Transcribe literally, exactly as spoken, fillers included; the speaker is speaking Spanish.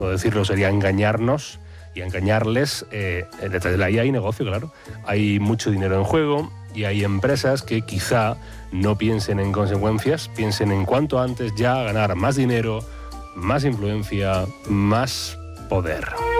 no decirlo sería engañarnos y engañarles. Eh, detrás de la I A hay negocio, claro. Hay mucho dinero en juego y hay empresas que quizá no piensen en consecuencias, piensen en cuanto antes ya ganar más dinero, más influencia, más poder.